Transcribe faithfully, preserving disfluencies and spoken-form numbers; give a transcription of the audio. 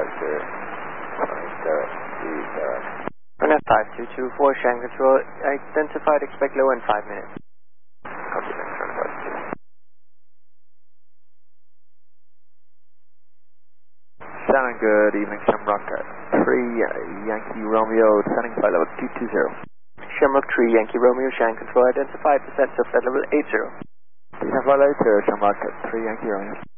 departure. Direct, direct. Runway five two two four, Shan Control, identified, expect low in five minutes. Copy, thanks, runway five two. Sound good evening, Shamrock three Yankee Romeo, descending flight level two two zero. Shamrock three Yankee Romeo, Shan Control, identified, descent to flight level eight zero. Descent flight level eight zero, Shamrock three Yankee Romeo.